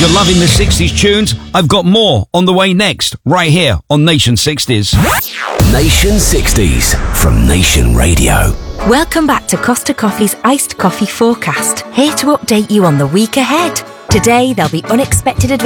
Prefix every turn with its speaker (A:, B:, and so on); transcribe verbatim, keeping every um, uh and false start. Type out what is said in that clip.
A: You're loving the sixties tunes? I've got more on the way next, right here on Nation sixties.
B: Nation sixties from Nation Radio.
C: Welcome back to Costa Coffee's Iced Coffee Forecast. Here to update you on the week ahead. Today, there'll be unexpected adventures